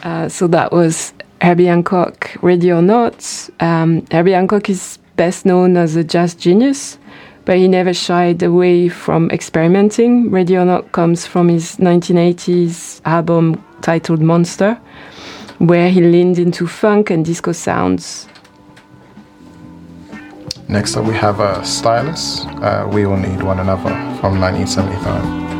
So that was Herbie Hancock, Ready or Not. Herbie Hancock is best known as a jazz genius, but he never shied away from experimenting. Ready or Not comes from his 1980s album titled Monster, where he leaned into funk and disco sounds. Next up we have Stylus, We All Need One Another from 1975.